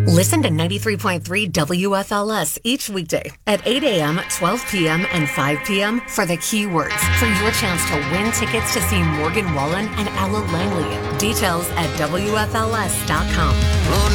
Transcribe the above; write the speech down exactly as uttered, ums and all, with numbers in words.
Listen to ninety-three point three W F L S each weekday at eight a.m., twelve p.m., and five p.m. for the keywords for your chance to win tickets to see Morgan Wallen and Ella Langley. Details at W F L S dot com.